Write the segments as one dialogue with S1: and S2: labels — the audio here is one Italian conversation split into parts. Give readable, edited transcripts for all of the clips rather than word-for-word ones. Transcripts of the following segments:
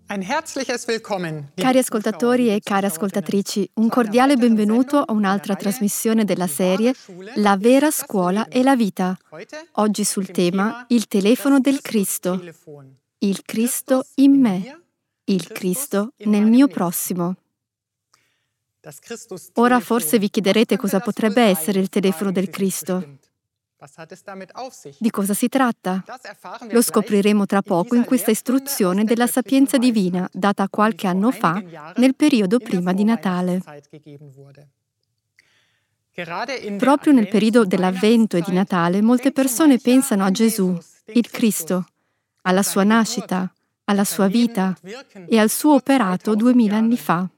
S1: Cari ascoltatori e care ascoltatrici, un cordiale benvenuto a un'altra trasmissione della serie La vera scuola e la vita. Oggi sul tema Il telefono del Cristo. Il Cristo in me. Il Cristo nel mio prossimo. Ora forse vi chiederete cosa potrebbe essere il telefono del Cristo. Di cosa si tratta? Lo scopriremo tra poco in questa istruzione della sapienza divina data qualche anno fa nel periodo prima di Natale. Proprio nel periodo dell'Avvento e di Natale molte persone pensano a Gesù, il Cristo, alla sua nascita, alla sua vita e al suo operato 2000 anni fa.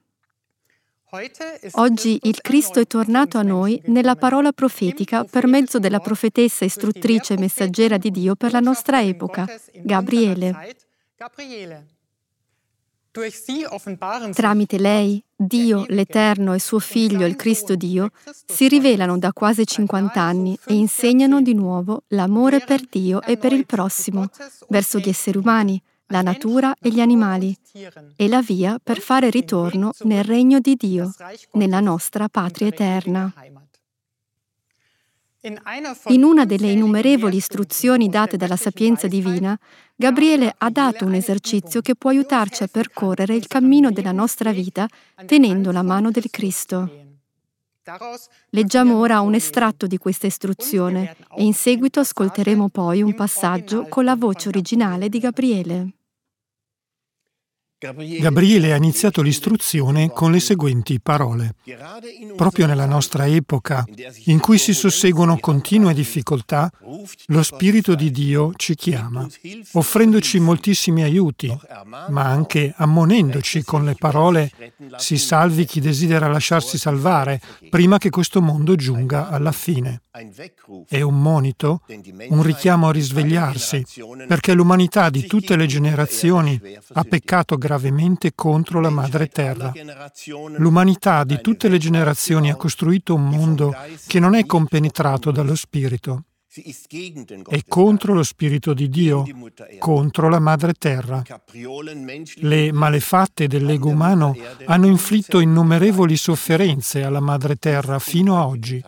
S1: Oggi il Cristo è tornato a noi nella parola profetica per mezzo della profetessa istruttrice e messaggera di Dio per la nostra epoca, Gabriele. Tramite lei, Dio, l'Eterno e suo Figlio, il Cristo Dio, si rivelano da quasi 50 anni e insegnano di nuovo l'amore per Dio e per il prossimo, verso gli esseri umani, la natura e gli animali, e la via per fare ritorno nel regno di Dio, nella nostra patria eterna. In una delle innumerevoli istruzioni date dalla sapienza divina, Gabriele ha dato un esercizio che può aiutarci a percorrere il cammino della nostra vita tenendo la mano del Cristo. Leggiamo ora un estratto di questa istruzione e in seguito ascolteremo poi un passaggio con la voce originale di Gabriele.
S2: Gabriele ha iniziato l'istruzione con le seguenti parole. Proprio nella nostra epoca, in cui si susseguono continue difficoltà, lo Spirito di Dio ci chiama, offrendoci moltissimi aiuti, ma anche ammonendoci con le parole «Si salvi chi desidera lasciarsi salvare, prima che questo mondo giunga alla fine». È un monito, un richiamo a risvegliarsi, perché l'umanità di tutte le generazioni ha peccato gravemente contro la madre terra. L'umanità di tutte le generazioni ha costruito un mondo che non è compenetrato dallo Spirito. È contro lo Spirito di Dio, contro la madre terra. Le malefatte dell'ego umano hanno inflitto innumerevoli sofferenze alla madre terra fino a oggi.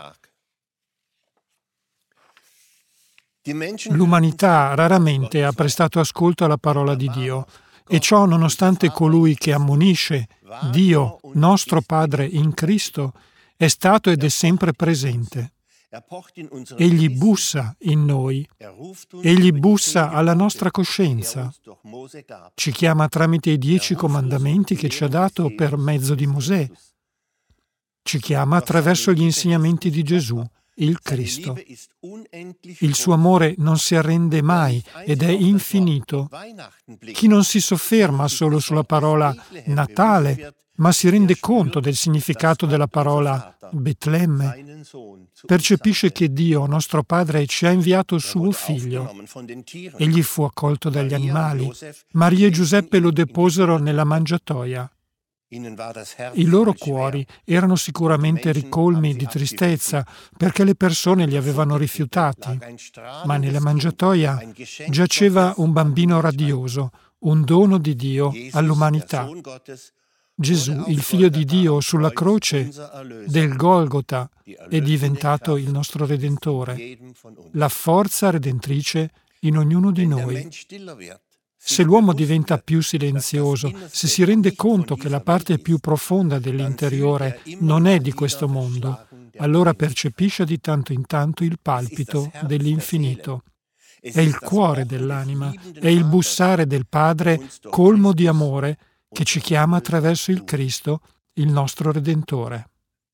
S2: L'umanità raramente ha prestato ascolto alla parola di Dio, e ciò nonostante colui che ammonisce, Dio, nostro Padre in Cristo, è stato ed è sempre presente. Egli bussa in noi, egli bussa alla nostra coscienza. Ci chiama tramite i 10 comandamenti che ci ha dato per mezzo di Mosè. Ci chiama attraverso gli insegnamenti di Gesù, il Cristo. Il suo amore non si arrende mai ed è infinito. Chi non si sofferma solo sulla parola Natale, ma si rende conto del significato della parola Betlemme, percepisce che Dio, nostro Padre, ci ha inviato suo Figlio. Egli fu accolto dagli animali. Maria e Giuseppe lo deposero nella mangiatoia. I loro cuori erano sicuramente ricolmi di tristezza perché le persone li avevano rifiutati, ma nella mangiatoia giaceva un bambino radioso, un dono di Dio all'umanità. Gesù, il Figlio di Dio, sulla croce del Golgota è diventato il nostro Redentore, la forza redentrice in ognuno di noi. Se l'uomo diventa più silenzioso, se si rende conto che la parte più profonda dell'interiore non è di questo mondo, allora percepisce di tanto in tanto il palpito dell'infinito. È il cuore dell'anima, è il bussare del Padre colmo di amore che ci chiama attraverso il Cristo, il nostro Redentore.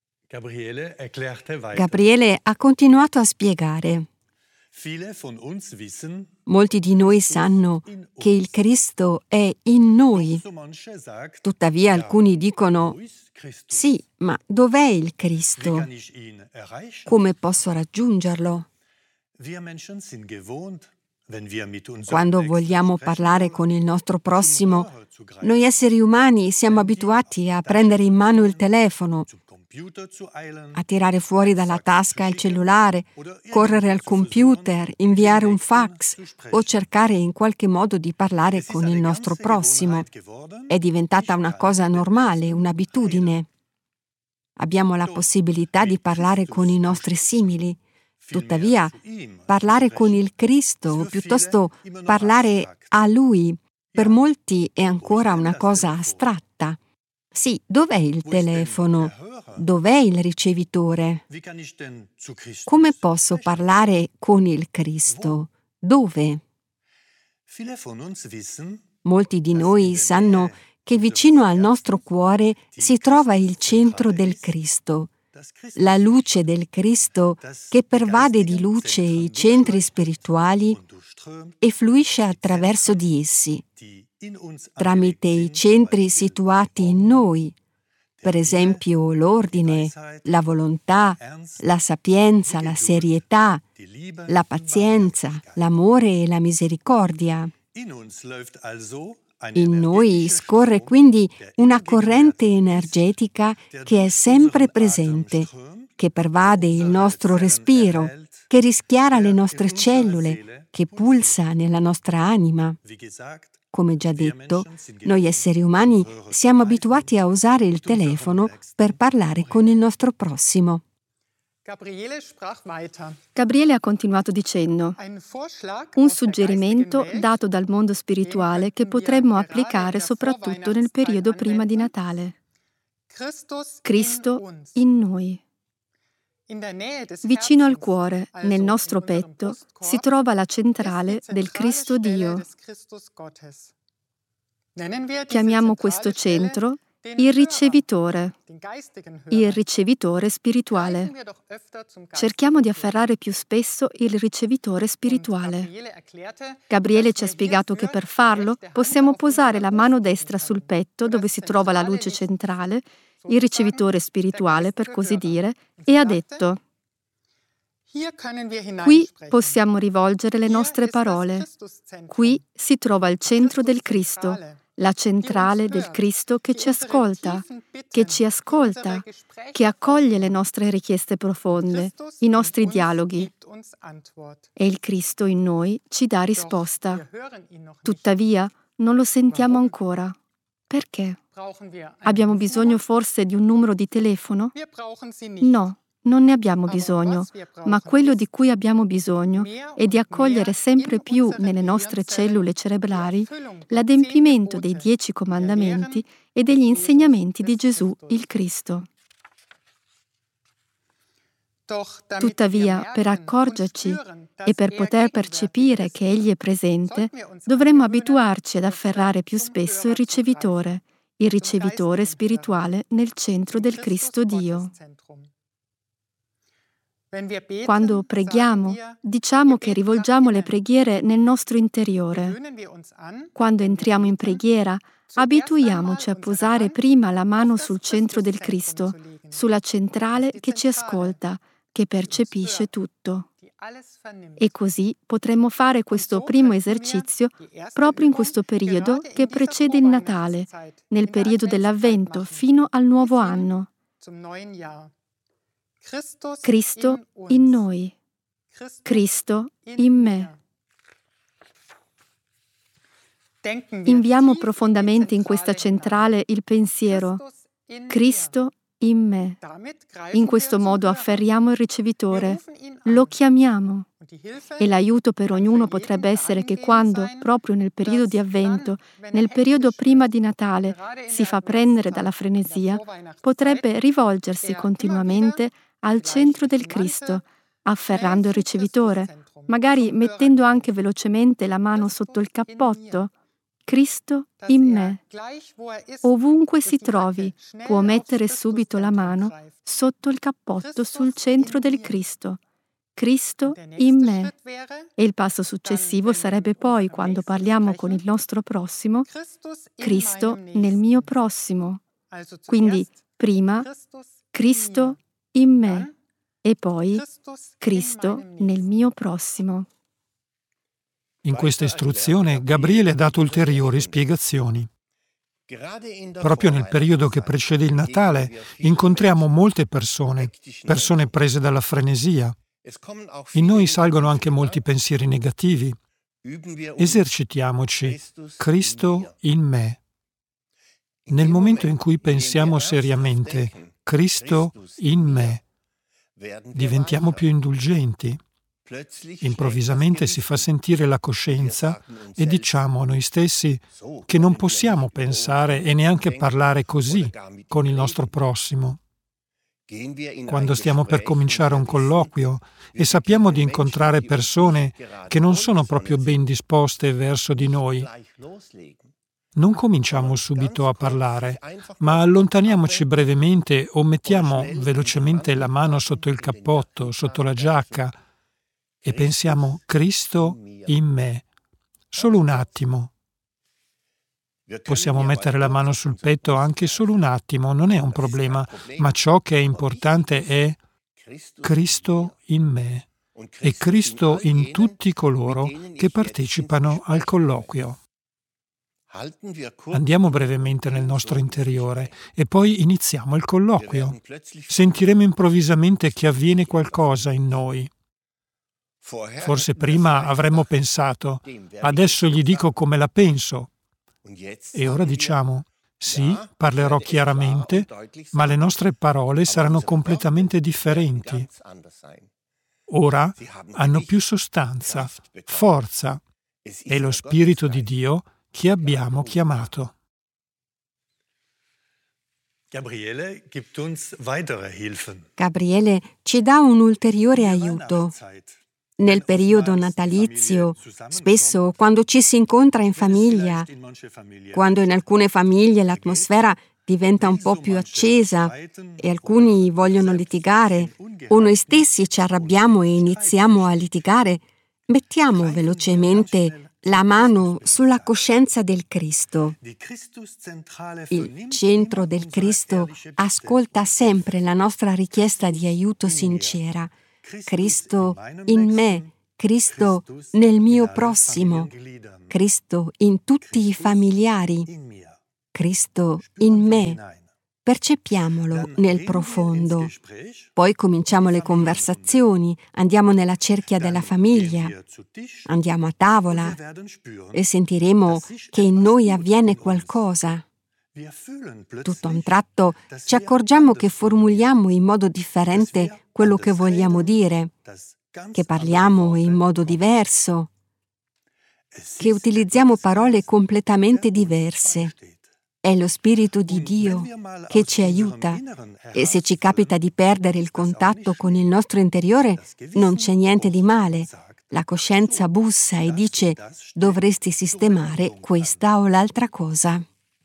S3: Gabriele ha continuato a spiegare. Molti di noi sanno che il Cristo è in noi. Tuttavia alcuni dicono, sì, ma dov'è il Cristo? Come posso raggiungerlo? Quando vogliamo parlare con il nostro prossimo, noi esseri umani siamo abituati a prendere in mano il telefono, a tirare fuori dalla tasca il cellulare, correre al computer, inviare un fax o cercare in qualche modo di parlare con il nostro prossimo. È diventata una cosa normale, un'abitudine. Abbiamo la possibilità di parlare con i nostri simili. Tuttavia, parlare con il Cristo, o piuttosto parlare a Lui, per molti è ancora una cosa astratta. Sì, dov'è il telefono? Dov'è il ricevitore? Come posso parlare con il Cristo? Dove? Molti di noi sanno che vicino al nostro cuore si trova il centro del Cristo, la luce del Cristo che pervade di luce i centri spirituali e fluisce attraverso di essi, tramite i centri situati in noi, per esempio l'ordine, la volontà, la sapienza, la serietà, la pazienza, l'amore e la misericordia. In noi scorre quindi una corrente energetica che è sempre presente, che pervade il nostro respiro, che rischiara le nostre cellule, che pulsa nella nostra anima. Come già detto, noi esseri umani siamo abituati a usare il telefono per parlare con il nostro prossimo.
S1: Gabriele ha continuato dicendo: un suggerimento dato dal mondo spirituale che potremmo applicare soprattutto nel periodo prima di Natale. Cristo in noi. Vicino al cuore, nel nostro petto, si trova la centrale del Cristo Dio. Chiamiamo questo centro il ricevitore spirituale. Cerchiamo di afferrare più spesso il ricevitore spirituale. Gabriele ci ha spiegato che per farlo possiamo posare la mano destra sul petto dove si trova la luce centrale, il ricevitore spirituale per così dire, e ha detto: qui possiamo rivolgere le nostre parole. Qui si trova il centro del Cristo, la centrale del Cristo che ci ascolta, che accoglie le nostre richieste profonde, i nostri dialoghi. E il Cristo in noi ci dà risposta. Tuttavia, non lo sentiamo ancora. Perché? Abbiamo bisogno forse di un numero di telefono? No. Non ne abbiamo bisogno, ma quello di cui abbiamo bisogno è di accogliere sempre più nelle nostre cellule cerebrali l'adempimento dei 10 comandamenti e degli insegnamenti di Gesù il Cristo. Tuttavia, per accorgerci e per poter percepire che Egli è presente, dovremmo abituarci ad afferrare più spesso il ricevitore spirituale nel centro del Cristo Dio. Quando preghiamo, diciamo che rivolgiamo le preghiere nel nostro interiore. Quando entriamo in preghiera, abituiamoci a posare prima la mano sul centro del Cristo, sulla centrale che ci ascolta, che percepisce tutto. E così potremmo fare questo primo esercizio proprio in questo periodo che precede il Natale, nel periodo dell'Avvento fino al nuovo anno. Cristo in noi, Cristo in me. Inviamo profondamente in questa centrale il pensiero, Cristo in me. In questo modo afferriamo il ricevitore, lo chiamiamo. E l'aiuto per ognuno potrebbe essere che quando, proprio nel periodo di Avvento, nel periodo prima di Natale, si fa prendere dalla frenesia, potrebbe rivolgersi continuamente al centro del Cristo, afferrando il ricevitore, magari mettendo anche velocemente la mano sotto il cappotto. Cristo in me. Ovunque si trovi, può mettere subito la mano sotto il cappotto sul centro del Cristo. Cristo in me. E il passo successivo sarebbe poi, quando parliamo con il nostro prossimo, Cristo nel mio prossimo. Quindi, prima, Cristo in me e poi Cristo nel mio prossimo.
S2: In questa istruzione Gabriele ha dato ulteriori spiegazioni. Proprio nel periodo che precede il Natale incontriamo molte persone prese dalla frenesia. In noi salgono anche molti pensieri negativi. Esercitiamoci, Cristo in me. Nel momento in cui pensiamo seriamente, Cristo in me, diventiamo più indulgenti. Improvvisamente si fa sentire la coscienza e diciamo a noi stessi che non possiamo pensare e neanche parlare così con il nostro prossimo. Quando stiamo per cominciare un colloquio e sappiamo di incontrare persone che non sono proprio ben disposte verso di noi, non cominciamo subito a parlare, ma allontaniamoci brevemente o mettiamo velocemente la mano sotto il cappotto, sotto la giacca, e pensiamo Cristo in me. Solo un attimo. Possiamo mettere la mano sul petto anche solo un attimo, non è un problema, ma ciò che è importante è Cristo in me e Cristo in tutti coloro che partecipano al colloquio. Andiamo brevemente nel nostro interiore e poi iniziamo il colloquio. Sentiremo improvvisamente che avviene qualcosa in noi. Forse prima avremmo pensato, adesso gli dico come la penso. E ora diciamo, sì, parlerò chiaramente, ma le nostre parole saranno completamente differenti. Ora hanno più sostanza, forza, e lo Spirito di Dio che abbiamo chiamato.
S3: Gabriele ci dà un ulteriore aiuto. Nel periodo natalizio, spesso quando ci si incontra in famiglia, quando in alcune famiglie l'atmosfera diventa un po' più accesa e alcuni vogliono litigare, o noi stessi ci arrabbiamo e iniziamo a litigare, mettiamo velocemente la mano sulla coscienza del Cristo. Il centro del Cristo ascolta sempre la nostra richiesta di aiuto sincera. Cristo in me, Cristo nel mio prossimo, Cristo in tutti i familiari, Cristo in me. Percepiamolo nel profondo. Poi cominciamo le conversazioni, andiamo nella cerchia della famiglia, andiamo a tavola e sentiremo che in noi avviene qualcosa. Tutto a un tratto ci accorgiamo che formuliamo in modo differente quello che vogliamo dire, che parliamo in modo diverso, che utilizziamo parole completamente diverse. È lo Spirito di Dio che ci aiuta e se ci capita di perdere il contatto con il nostro interiore non c'è niente di male. La coscienza bussa e dice dovresti sistemare questa o l'altra cosa.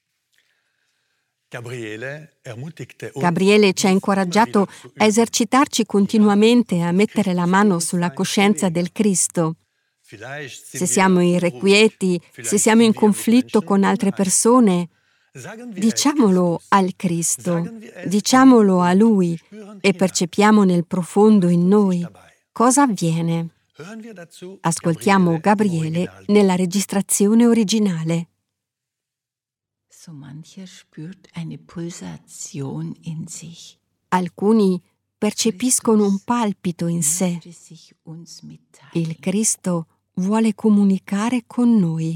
S3: Gabriele ci ha incoraggiato a esercitarci continuamente a mettere la mano sulla coscienza del Cristo. Se siamo irrequieti, se siamo in conflitto con altre persone, diciamolo al Cristo, diciamolo a Lui e percepiamo nel profondo in noi cosa avviene. Ascoltiamo Gabriele nella registrazione originale. Alcuni percepiscono un palpito in sé. Il Cristo vuole comunicare con noi.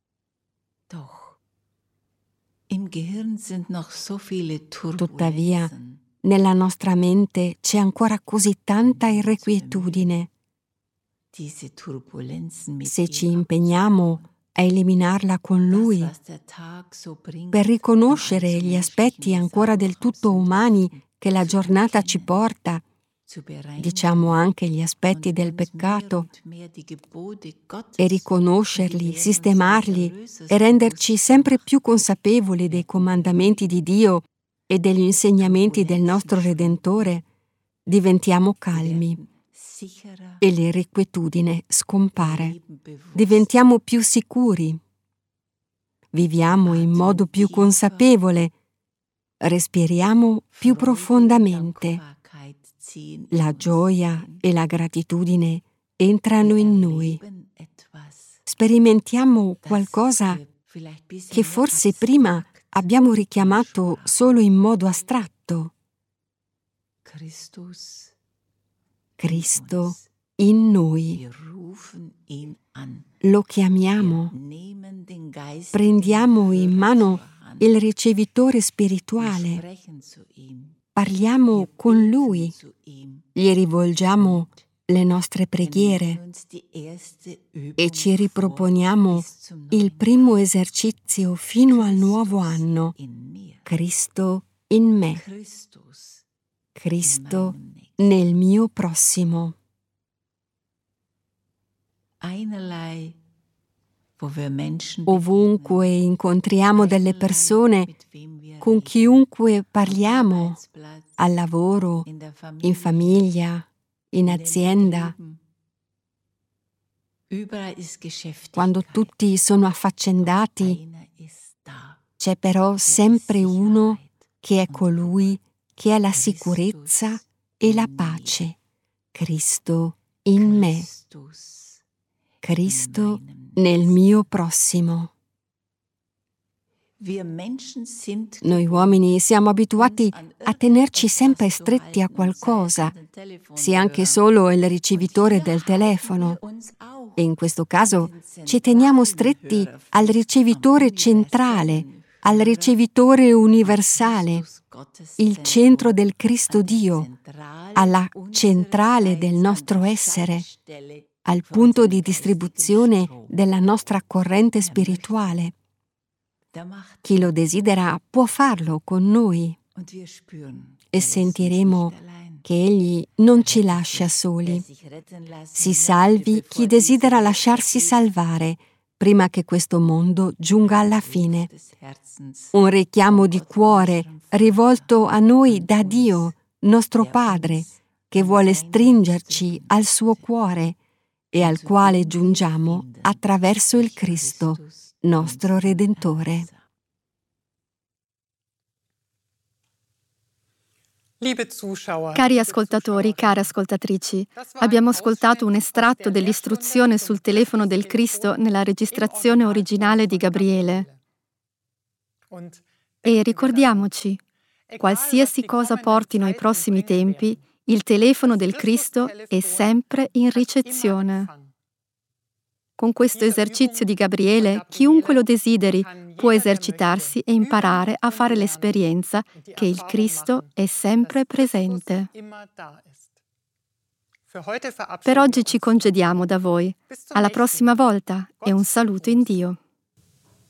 S3: Tuttavia, nella nostra mente c'è ancora così tanta irrequietudine. Se ci impegniamo a eliminarla con Lui, per riconoscere gli aspetti ancora del tutto umani che la giornata ci porta, diciamo anche gli aspetti del peccato, e riconoscerli, sistemarli e renderci sempre più consapevoli dei comandamenti di Dio e degli insegnamenti del nostro Redentore, diventiamo calmi e l'irrequietudine scompare. Diventiamo più sicuri, viviamo in modo più consapevole, respiriamo più profondamente. La gioia e la gratitudine entrano in noi. Sperimentiamo qualcosa che forse prima abbiamo richiamato solo in modo astratto. Cristo in noi. Lo chiamiamo. Prendiamo in mano il ricevitore spirituale. Parliamo con Lui. Gli rivolgiamo le nostre preghiere e ci riproponiamo il primo esercizio fino al nuovo anno. Cristo in me. Cristo nel mio prossimo. Ovunque incontriamo delle persone, con chiunque parliamo, al lavoro, in famiglia, in azienda, quando tutti sono affaccendati, c'è però sempre uno che è colui che è la sicurezza e la pace. Cristo in me. Cristo nel mio prossimo. Noi uomini siamo abituati a tenerci sempre stretti a qualcosa, sia anche solo il ricevitore del telefono. E in questo caso ci teniamo stretti al ricevitore centrale, al ricevitore universale, il centro del Cristo Dio, alla centrale del nostro essere, al punto di distribuzione della nostra corrente spirituale. Chi lo desidera può farlo con noi e sentiremo che Egli non ci lascia soli. Si salvi chi desidera lasciarsi salvare prima che questo mondo giunga alla fine. Un richiamo di cuore rivolto a noi da Dio, nostro Padre, che vuole stringerci al suo cuore e al quale giungiamo attraverso il Cristo, nostro Redentore.
S1: Cari ascoltatori, care ascoltatrici, abbiamo ascoltato un estratto dell'istruzione sul telefono del Cristo nella registrazione originale di Gabriele. E ricordiamoci, qualsiasi cosa portino i prossimi tempi, il telefono del Cristo è sempre in ricezione. Con questo esercizio di Gabriele, chiunque lo desideri può esercitarsi e imparare a fare l'esperienza che il Cristo è sempre presente. Per oggi ci congediamo da voi. Alla prossima volta e un saluto in Dio.